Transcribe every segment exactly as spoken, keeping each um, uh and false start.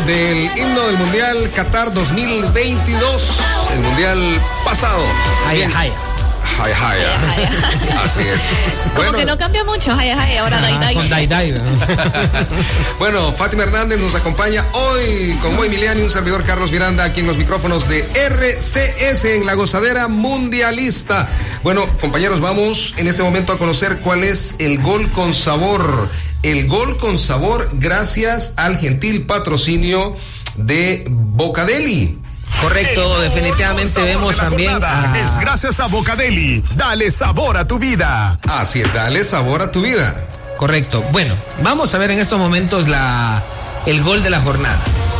del himno del Mundial Qatar dos mil veintidós, el Mundial pasado. Haya, haya. Haya, haya. Así es. Como bueno, que no cambia mucho, haya, haya, ahora dai, dai. Con dai, dai, ¿no? Bueno, Fátima Hernández nos acompaña hoy con Moy Miliani, un servidor Carlos Miranda, aquí en los micrófonos de R C S en la gozadera mundialista. Bueno, compañeros, vamos en este momento a conocer cuál es el gol con sabor. El gol con sabor gracias al gentil patrocinio de Bocadeli. Correcto, definitivamente vemos también a... Es gracias a Bocadeli. Dale sabor a tu vida. Así es, dale sabor a tu vida. Correcto. Bueno, vamos a ver en estos momentos la el gol de la jornada.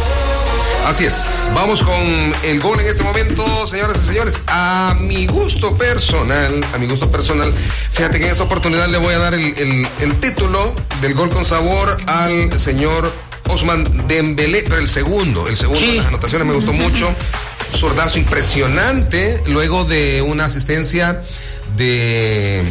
Así es, vamos con el gol en este momento, señoras y señores. A mi gusto personal, a mi gusto personal, fíjate que en esta oportunidad le voy a dar el, el, el título del gol con sabor al señor Ousmane Dembélé, pero el segundo, el segundo, sí. Las anotaciones me gustó mucho. Zurdazo impresionante, luego de una asistencia de...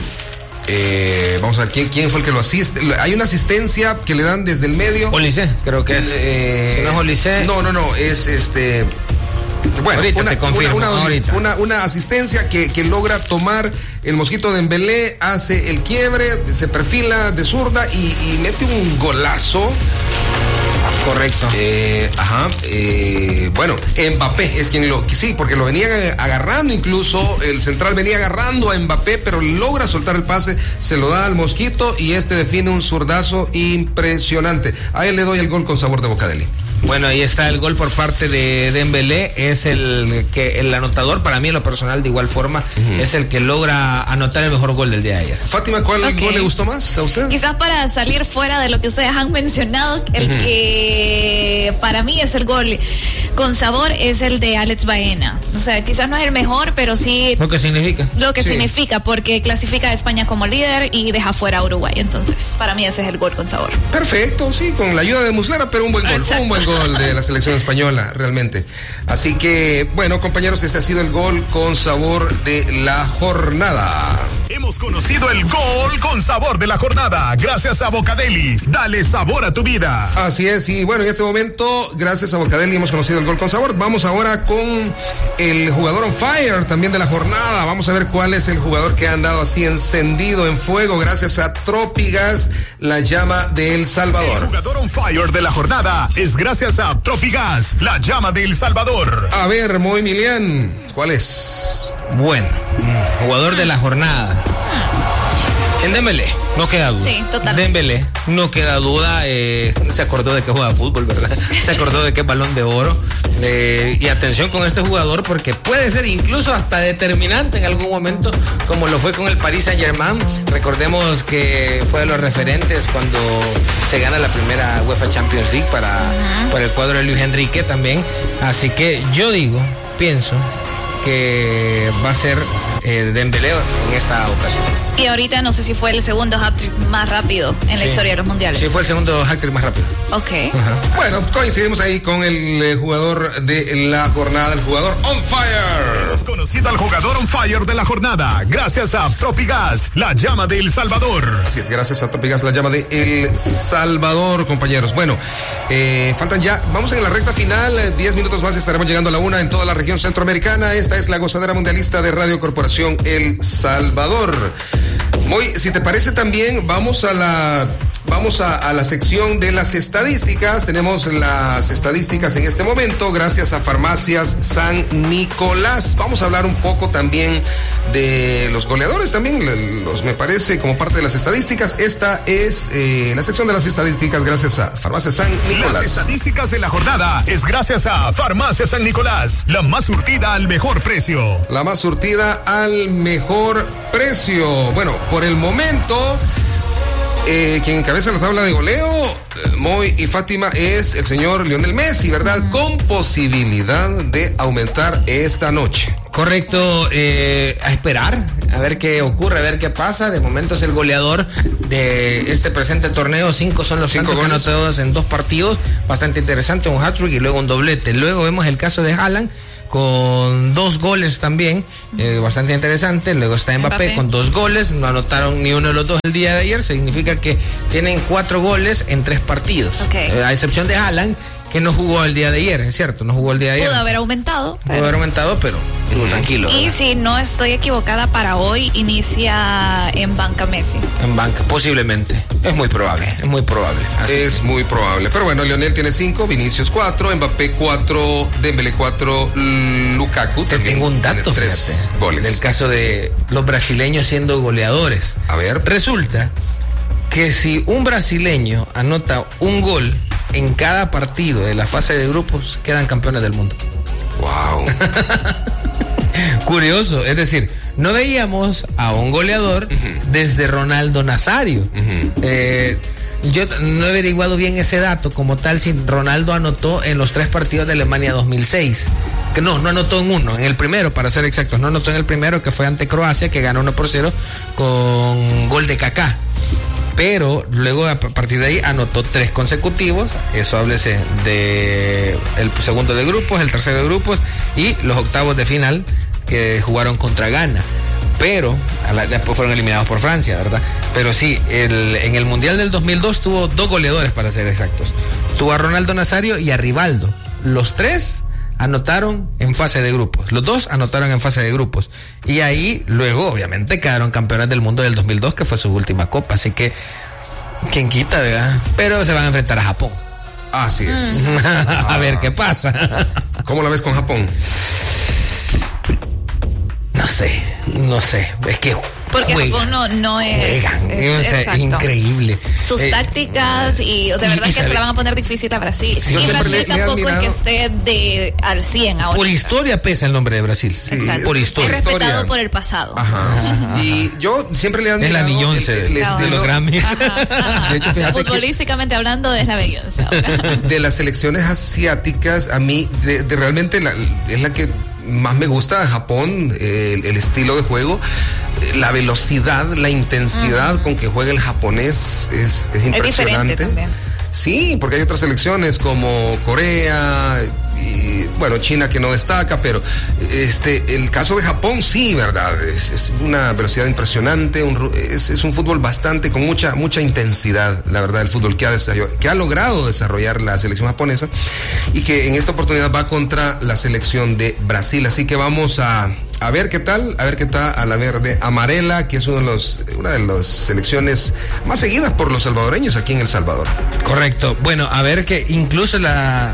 Eh, vamos a ver, ¿quién, ¿quién fue el que lo asiste? Hay una asistencia que le dan desde el medio. Olise, creo que es. Eh, si no es Olise. No, no, no, es este... Bueno, ahorita una, te confirmo, una, una, ahorita. Una, una asistencia que, que logra tomar el mosquito Dembélé, hace el quiebre, se perfila de zurda y, y mete un golazo. Correcto. Eh, ajá. Eh, bueno, Mbappé es quien lo... Sí, porque lo venían agarrando incluso. El central venía agarrando a Mbappé, pero logra soltar el pase, se lo da al mosquito y este define un zurdazo impresionante. A él le doy el gol con sabor de Bocadeli. Bueno, ahí está el gol por parte de Dembélé, es el que el anotador, para mí en lo personal de igual forma, uh-huh. es el que logra anotar el mejor gol del día de ayer. Fátima, ¿cuál okay. gol le gustó más a usted? Quizás para salir fuera de lo que ustedes han mencionado, el uh-huh. que para mí es el gol con sabor es el de Alex Baena. O sea, quizás no es el mejor, pero sí... Lo que significa. Lo que sí. significa, porque clasifica a España como líder y deja fuera a Uruguay. Entonces, para mí ese es el gol con sabor. Perfecto, sí, con la ayuda de Muslera, pero un buen gol, Exacto. un buen gol. Gol de la selección española, realmente. Así que, bueno, compañeros, este ha sido el gol con sabor de la jornada. Hemos conocido el gol con sabor de la jornada, gracias a Bocadeli. Dale sabor a tu vida. Así es, y bueno, en este momento, gracias a Bocadeli, hemos conocido el gol con sabor. Vamos ahora con el jugador on fire también de la jornada. Vamos a ver cuál es el jugador que ha andado así encendido en fuego, gracias a Tropigas, la llama de El Salvador. El jugador on fire de la jornada es gracias a Tropigas, la llama de El Salvador. A ver, Moy Milian, ¿cuál es? Bueno, jugador de la jornada. En Dembélé, no queda duda. Sí, totalmente. Dembélé, no queda duda. Eh, se acordó de que juega fútbol, ¿verdad? Se acordó de que es Balón de Oro. Eh, y atención con este jugador porque puede ser incluso hasta determinante en algún momento, como lo fue con el Paris Saint-Germain. Recordemos que fue de los referentes cuando se gana la primera UEFA Champions League para, uh-huh. para el cuadro de Luis Enrique también. Así que yo digo, pienso que va a ser eh, Dembélé en esta ocasión. Y ahorita no sé si fue el segundo hat-trick más rápido en sí. la historia de los mundiales. Sí, fue el segundo hat-trick más rápido. Ok. Uh-huh. Bueno, coincidimos ahí con el eh, jugador de la jornada, el jugador on fire. Hemos conocido al jugador on fire de la jornada, gracias a Tropigas, la llama de El Salvador. Así es, gracias a Tropigas, la llama de El Salvador, compañeros. Bueno, eh, faltan ya, vamos en la recta final, diez minutos más estaremos llegando a la una en toda la región centroamericana. Esta es la gozadera mundialista de Radio Corporación El Salvador. Muy, si te parece también, vamos a la vamos a, a la sección de las estadísticas. Tenemos las estadísticas en este momento, gracias a Farmacias San Nicolás. Vamos a hablar un poco también de los goleadores, también los me parece como parte de las estadísticas. Esta es eh, la sección de las estadísticas gracias a Farmacias San Nicolás. Las estadísticas de la jornada es gracias a Farmacias San Nicolás, la más surtida al mejor precio. La más surtida al mejor precio. Bueno, por el momento, eh, quien encabeza la tabla de goleo, eh, Moy y Fátima, es el señor Lionel Messi, ¿verdad? Uh-huh. Con posibilidad de aumentar esta noche. Correcto, eh, a esperar, a ver qué ocurre, a ver qué pasa. De momento es el goleador de este presente torneo. Cinco son los cinco anotados en dos partidos. Bastante interesante, un hat-trick y luego un doblete. Luego vemos el caso de Haaland con dos goles también, eh, bastante interesante. Luego está Mbappé, Mbappé con dos goles, no anotaron ni uno de los dos el día de ayer, significa que tienen cuatro goles en tres partidos, okay. eh, a excepción de Haaland, que no jugó el día de ayer, es cierto, no jugó el día de ayer. Pudo haber aumentado. Pudo haber aumentado, pero uh, tranquilo. Y ¿verdad? Si no estoy equivocada, para hoy inicia en banca Messi. En banca, posiblemente. Es muy probable, es muy probable. Así es que... muy probable. Pero bueno, Lionel tiene cinco, Vinicius cuatro, Mbappé cuatro, Dembélé cuatro, Lukaku Te tengo un dato, tres fíjate, goles. Del caso de los brasileños siendo goleadores. A ver. Resulta que si un brasileño anota un gol en cada partido de la fase de grupos, quedan campeones del mundo. Wow. Curioso, es decir, no veíamos a un goleador uh-huh. desde Ronaldo Nazario. Uh-huh. Eh, yo no he averiguado bien ese dato como tal, si Ronaldo anotó en los tres partidos de Alemania dos mil seis. Que no, no anotó en uno, en el primero, para ser exactos, no anotó en el primero, que fue ante Croacia, que ganó uno por cero con gol de Kaká. Pero luego a partir de ahí anotó tres consecutivos, eso háblese de el segundo de grupos, el tercero de grupos y los octavos de final que jugaron contra Ghana. Pero la, después fueron eliminados por Francia, ¿verdad? Pero sí, el, en el Mundial del dos mil dos tuvo dos goleadores, para ser exactos. Tuvo a Ronaldo Nazario y a Rivaldo. Los tres anotaron en fase de grupos. Los dos anotaron en fase de grupos. Y ahí luego, obviamente, quedaron campeones del mundo del dos mil dos, que fue su última copa. Así que, ¿quién quita, verdad? Pero se van a enfrentar a Japón. Así es. a ah. ver qué pasa. ¿Cómo la ves con Japón? No sé, no sé. Es que porque juegan, Japón no, no es, juegan, es, es, es increíble. Sus eh, tácticas y de verdad y, y que se la van a poner difícil a Brasil. Sí, y Brasil le, tampoco le es que esté de al cien ahora. Por historia pesa el nombre de Brasil. Sí, por historia. Es respetado historia. por el pasado. Ajá. Ajá. Y yo siempre le he admirado. Es la Beyoncé de, de los Grammy. De hecho, fíjate futbolísticamente que hablando es la Beyoncé. De las selecciones asiáticas, a mí de, de realmente la, es la que más me gusta Japón, eh, el, el estilo de juego, eh, la velocidad, la intensidad uh-huh. con que juega el japonés es, es impresionante. Es sí, porque hay otras selecciones como Corea y bueno, China que no destaca, pero este el caso de Japón sí, verdad, es, es una velocidad impresionante, un, es, es un fútbol bastante con mucha mucha intensidad, la verdad, el fútbol que ha que ha logrado desarrollar la selección japonesa y que en esta oportunidad va contra la selección de Brasil, así que vamos a a ver qué tal, a ver qué tal a la verde amarela, que es uno de los una de las selecciones más seguidas por los salvadoreños aquí en El Salvador. Correcto. Bueno, a ver que incluso la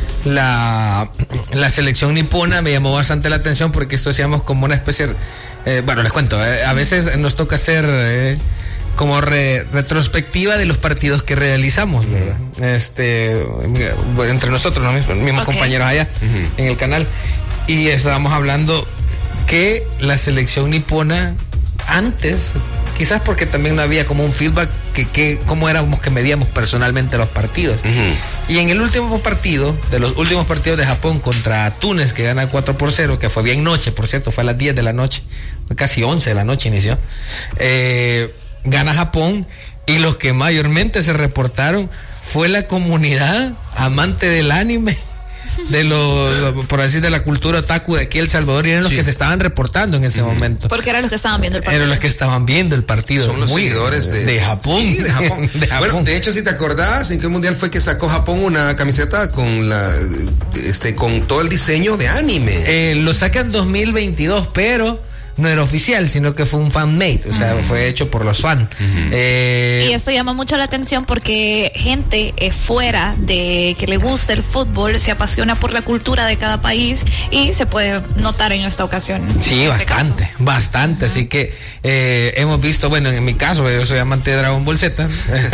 La, la selección nipona me llamó bastante la atención porque esto hacíamos como una especie, eh, bueno, les cuento, eh, a veces nos toca hacer eh, como re, retrospectiva de los partidos que realizamos, ¿verdad? Este, entre nosotros, los mismos, mismos okay. compañeros allá uh-huh. en el canal, y estábamos hablando que la selección nipona antes, quizás porque también no había como un feedback que, que cómo éramos que medíamos personalmente los partidos. Uh-huh. Y en el último partido, de los últimos partidos de Japón contra Túnez, que gana cuatro por cero, que fue bien noche, por cierto, fue a las diez de la noche, casi once de la noche inició, eh, gana Japón, y los que mayormente se reportaron fue la comunidad amante del anime, de lo, lo por decir de la cultura otaku de aquí El Salvador, y eran sí. los que se estaban reportando en ese uh-huh. momento. Porque eran los que estaban viendo el partido. Eran los que estaban viendo el partido. Son los muy seguidores de, de Japón. Sí, de Japón. de Japón. Bueno, de hecho, si te acordás, en qué mundial fue que sacó Japón una camiseta con la este con todo el diseño de anime. Eh, lo sacan dos mil veintidós, pero no era oficial, sino que fue un fan-made, o sea, uh-huh. fue hecho por los fans. Uh-huh. Eh, y esto llama mucho la atención porque gente eh, fuera de que le gusta el fútbol se apasiona por la cultura de cada país y se puede notar en esta ocasión. Sí, en bastante, este bastante, uh-huh. así que eh, hemos visto, bueno, en mi caso, yo soy amante de Dragon Ball Z,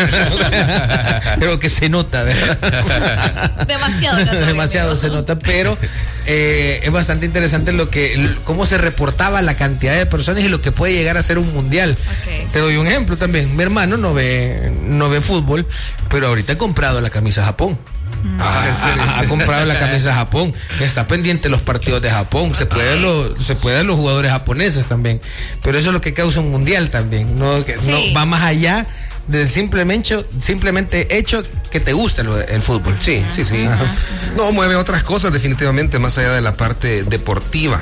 creo que se nota, ¿verdad? Demasiado, no demasiado se nota, pero eh, es bastante interesante lo que, cómo se reportaba la cantidad de personas y lo que puede llegar a ser un mundial. Okay. Te doy un ejemplo también. Mi hermano no ve no ve fútbol, pero ahorita ha comprado la camisa Japón. Mm. Ah, ¿en serio? Ha, ha comprado la camisa Japón. Está pendiente de los partidos de Japón. Se puede lo, se puede los jugadores japoneses también. Pero eso es lo que causa un mundial también. No, que, sí. no va más allá de simplemente simplemente hecho que te gusta el, el fútbol. Sí, sí, sí. Ajá. No, mueve otras cosas definitivamente más allá de la parte deportiva.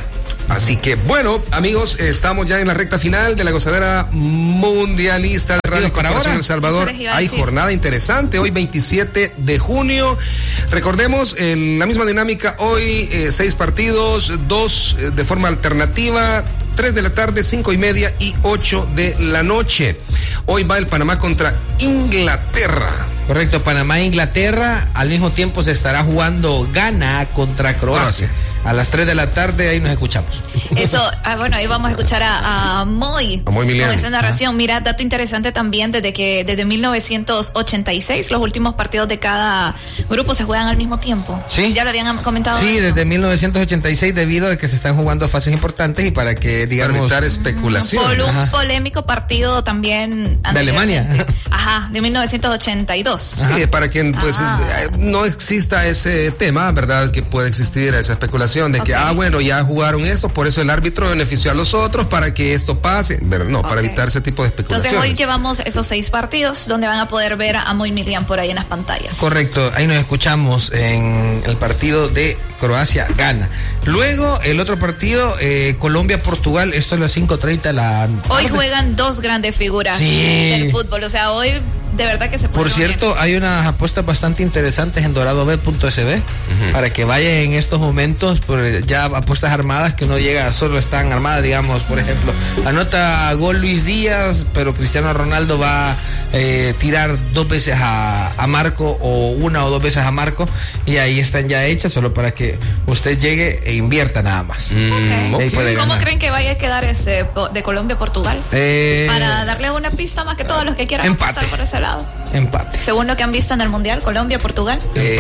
Así que, bueno, amigos, estamos ya en la recta final de la gozadera mundialista de Radio Corporación El Salvador. Hay jornada interesante, hoy veintisiete de junio. Recordemos, eh, la misma dinámica, hoy eh, seis partidos, dos eh, de forma alternativa, tres de la tarde, cinco y media y ocho de la noche. Hoy va el Panamá contra Inglaterra. Correcto, Panamá e Inglaterra. Al mismo tiempo se estará jugando Ghana contra Croacia. Croacia. A las tres de la tarde, ahí nos escuchamos. Eso, ah, bueno, ahí vamos a escuchar a, a Moy. A Moy Milian. Con esa narración. Ajá. Mira, dato interesante también, desde que desde mil novecientos ochenta y seis los últimos partidos de cada grupo se juegan al mismo tiempo. Sí. Ya lo habían comentado. Sí, eso. Desde mil novecientos ochenta y seis, debido a que se están jugando fases importantes y para que, digamos... Para evitar especulación. Por un Ajá. polémico partido también... De Alemania. Ajá, de mil novecientos ochenta y dos. Sí, Ajá. para que pues no exista ese tema, ¿verdad? Que puede existir esa especulación de que, okay. ah, bueno, ya jugaron esto, por eso el árbitro benefició a los otros para que esto pase. No, okay. para evitar ese tipo de especulaciones. Entonces hoy llevamos esos seis partidos donde van a poder ver a Moy Milian por ahí en las pantallas. Correcto, ahí nos escuchamos en el partido de Croacia-Ghana. Luego, el otro partido, eh, Colombia-Portugal, esto es las cinco treinta de la tarde. Hoy juegan dos grandes figuras sí. del fútbol, o sea, hoy de verdad que se puede. Por cierto, bien. Hay unas apuestas bastante interesantes en dorado bet punto s b uh-huh. para que vayan en estos momentos, por ya apuestas armadas que no llega, solo están armadas, digamos, por ejemplo, anota gol Luis Díaz, pero Cristiano Ronaldo va a eh, tirar dos veces a, a Marco o una o dos veces a Marco y ahí están ya hechas, solo para que usted llegue e invierta nada más. Mm, okay. Okay. ¿Cómo creen que vaya a quedar ese de Colombia a Portugal? Eh, para darle una pista más que todos los que quieran empate. Pasar por ese lado. Empate. Según lo que han visto en el Mundial, Colombia, Portugal.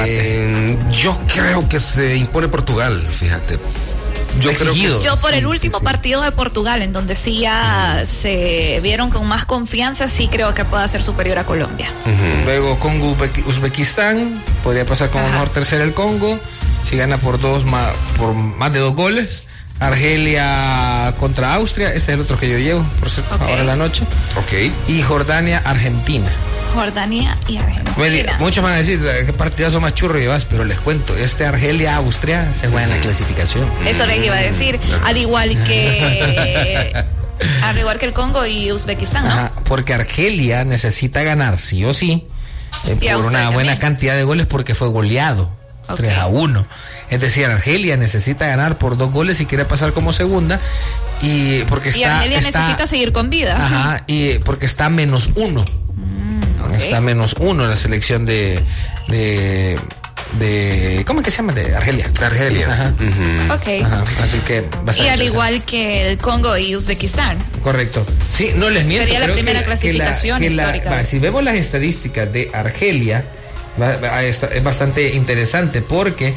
Eh, yo creo que se impone Portugal, fíjate. Yo creo que yo por sí, el último sí, sí. partido de Portugal, en donde sí ya uh-huh. se vieron con más confianza, sí creo que pueda ser superior a Colombia. Uh-huh. Luego Congo, Uzbekistán, podría pasar como uh-huh. mejor tercero el Congo, si gana por dos más, por más de dos goles. Argelia contra Austria, este es el otro que yo llevo, por cierto, okay. ahora en la noche. Ok. Y Jordania, Argentina. Jordania y Argentina. Muchos van a decir, ¿qué partidazo más churro llevas? Pero les cuento, este Argelia-Austria se juega en la clasificación. Eso les iba a decir, al igual que... al igual que el Congo y Uzbekistán, ¿no? Ajá, porque Argelia necesita ganar sí o sí, eh, por una buena también. Cantidad de goles porque fue goleado. Okay. tres a uno. Es decir, Argelia necesita ganar por dos goles si quiere pasar como segunda. Y porque está. Y Argelia está, necesita seguir con vida. Ajá, y porque está menos uno. Mm, okay. Está menos uno la selección de. de de ¿cómo es que se llama? De Argelia. Argelia. Ajá. Uh-huh. Ok. Ajá. Así que y al igual que el Congo y Uzbekistán. Correcto. Sí, no les miento. Sería la primera que clasificación que la, que histórica. La, va, si vemos las estadísticas de Argelia, va, va, es bastante interesante porque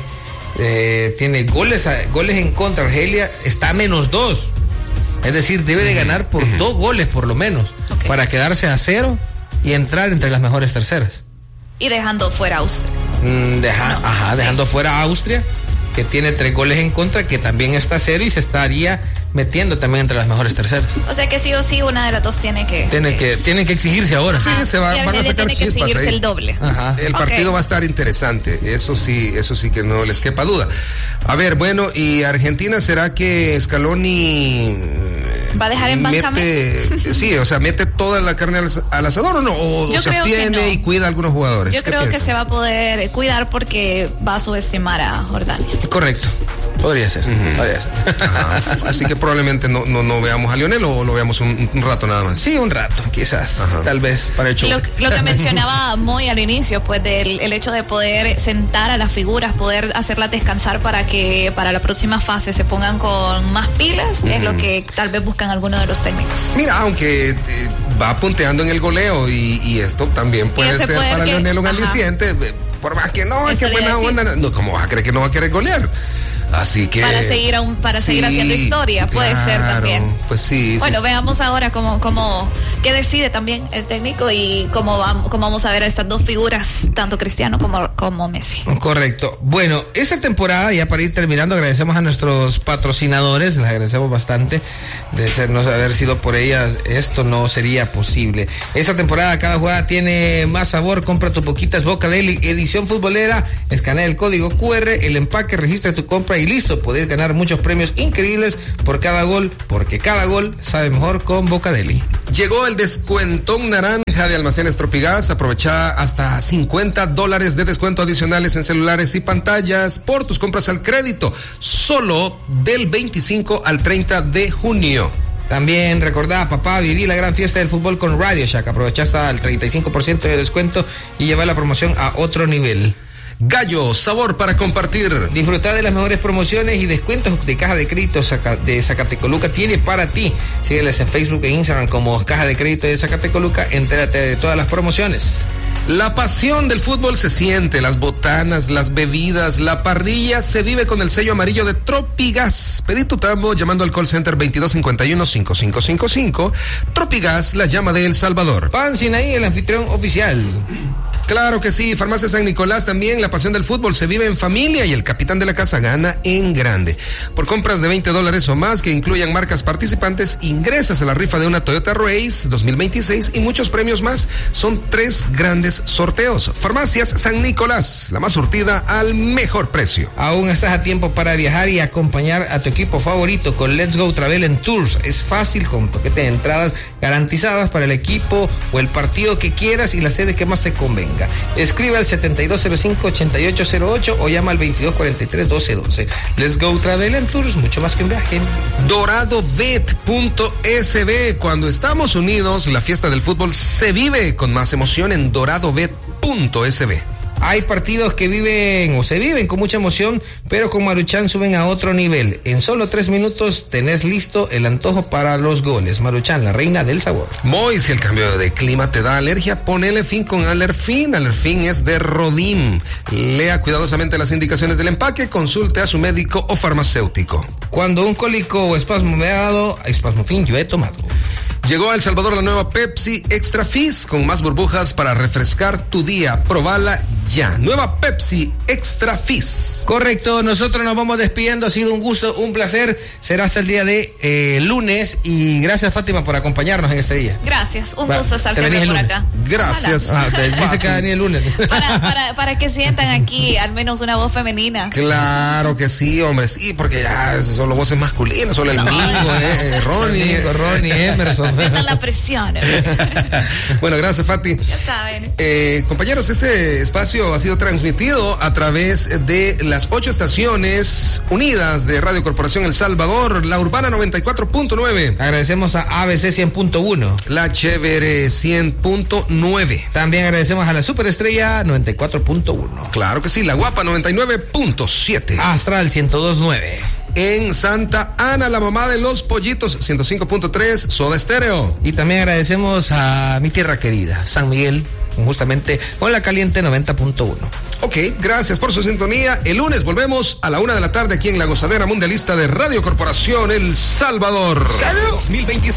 eh, tiene goles a, goles en contra. Argelia está a menos dos. Es decir, debe de ganar por uh-huh. dos goles por lo menos, okay. para quedarse a cero y entrar entre las mejores terceras. Y dejando fuera a Austria. Mm, deja, no, ajá, sí. Dejando fuera a Austria, que tiene tres goles en contra, que también está a cero y se estaría metiendo también entre las mejores terceras. O sea que sí o sí una de las dos tiene que... Tiene que, tiene que exigirse ahora. Ajá. Sí, se va, van a sacar tiene que chispas exigirse ahí. El doble. Ajá. El okay. partido va a estar interesante, eso sí, eso sí que no les quepa duda. A ver, bueno, y Argentina, ¿será que Scaloni va a dejar en banca mete, sí, o sea, mete toda la carne al, al asador o no? O, o se abstiene no. y cuida a algunos jugadores. Yo creo piensan? que se va a poder cuidar porque va a subestimar a Jordania. Correcto. Podría ser, uh-huh. podría ser. Ajá. Así que probablemente no, no, no veamos a Lionel o lo veamos un, un rato nada más. Sí, un rato, quizás. Ajá. Tal vez para el show. Lo, lo que mencionaba Moy al inicio, pues del el hecho de poder sentar a las figuras, poder hacerlas descansar para que para la próxima fase se pongan con más pilas, uh-huh. es lo que tal vez buscan algunos de los técnicos. Mira, aunque eh, va punteando en el goleo y, y esto también puede ser puede para que, Lionel un aliciente, por más que no, es que buena onda, no, ¿cómo vas a creer que no va a querer golear? Así que para seguir un, para sí, seguir haciendo historia, claro, puede ser también. Pues sí. Bueno, sí. veamos ahora cómo, cómo qué decide también el técnico y cómo vamos, cómo vamos a ver a estas dos figuras, tanto Cristiano como, como Messi. Correcto. Bueno, esta temporada, ya para ir terminando, agradecemos a nuestros patrocinadores, les agradecemos bastante. De ser, no haber sido por ellas, esto no sería posible. Esta temporada cada jugada tiene más sabor. Compra tu poquitas Boca Deli edición futbolera, escanea el código cu erre, el empaque, registra tu compra y y listo, podés ganar muchos premios increíbles por cada gol, porque cada gol sabe mejor con Bocadeli. Llegó el descuentón naranja de Almacenes Tropigas. Aprovecha hasta cincuenta dólares de descuento adicionales en celulares y pantallas por tus compras al crédito, solo del veinticinco al treinta de junio. También recordá, papá, viví la gran fiesta del fútbol con Radio Shack. Aprovecha hasta el treinta y cinco por ciento de descuento y lleva la promoción a otro nivel. Gallo, sabor para compartir. Disfrutar de las mejores promociones y descuentos de Caja de Crédito de Zacatecoluca tiene para ti. Sígueles en Facebook e Instagram como Caja de Crédito de Zacatecoluca. Entérate de todas las promociones. La pasión del fútbol se siente, las botanas, las bebidas, la parrilla se vive con el sello amarillo de Tropigas. Pedí tu tambo llamando al call center veintidós cincuenta y uno, cincuenta y cinco cincuenta y cinco. Tropigas, la llama de El Salvador. Pan Sinaí, el anfitrión oficial. Claro que sí, Farmacia San Nicolás también, la pasión del fútbol se vive en familia y el capitán de la casa gana en grande. Por compras de veinte dólares o más que incluyan marcas participantes, ingresas a la rifa de una Toyota Race dos mil veintiséis y muchos premios más. Son tres grandes sorteos. Farmacias San Nicolás, la más surtida al mejor precio. Aún estás a tiempo para viajar y acompañar a tu equipo favorito con Let's Go Travel and Tours. Es fácil, con paquete de entradas garantizadas para el equipo o el partido que quieras y la sede que más te convenga. Escribe al setenta y dos cero cinco, ochenta y ocho cero ocho o llama al veintidós cuarenta y tres, doce doce. Let's Go Travel and Tours, mucho más que un viaje. Doradobet punto S B. Cuando estamos unidos, la fiesta del fútbol se vive con más emoción en doradobet punto S B. Hay partidos que viven o se viven con mucha emoción, pero con Maruchan suben a otro nivel. En solo tres minutos tenés listo el antojo para los goles. Maruchan, la reina del sabor. Moy, si el cambio de clima te da alergia, ponele fin con Alerfin. Alerfin es de Rodim. Lea cuidadosamente las indicaciones del empaque, consulte a su médico o farmacéutico. Cuando un cólico o espasmo me ha dado, Espasmofin yo he tomado. Llegó a El Salvador la nueva Pepsi Extra Fizz con más burbujas para refrescar tu día. Probala ya. Nueva Pepsi Extra Fizz. Correcto, nosotros nos vamos despidiendo. Ha sido un gusto, un placer. Será hasta el día de eh, lunes. Y gracias, Fátima, por acompañarnos en este día. Gracias, un gusto estar siempre por acá. Gracias. Ah, dice que venía el lunes. Para, para, para que sientan aquí al menos una voz femenina. Claro que sí, hombre, sí, porque ya solo voces masculinas, solo el No. Mingo, eh, Ronnie. Mingo, Ronnie, Emerson. Sientan la presión. Bueno, gracias, Fati. Ya saben. Eh, compañeros, este espacio ha sido transmitido a través de las ocho estaciones unidas de Radio Corporación El Salvador, la Urbana noventa y cuatro punto nueve. Agradecemos a A B C cien punto uno. La Chévere cien punto nueve. También agradecemos a la Superestrella noventa y cuatro punto uno. Claro que sí, la Guapa noventa y nueve punto siete. Astral ciento dos punto nueve. En Santa Ana, la mamá de los pollitos, ciento cinco punto tres, Soda Estéreo. Y también agradecemos a mi tierra querida, San Miguel, justamente con la Caliente noventa punto uno. Ok, gracias por su sintonía. El lunes volvemos a la una de la tarde aquí en la Gozadera Mundialista de Radio Corporación El Salvador. dos mil veintiséis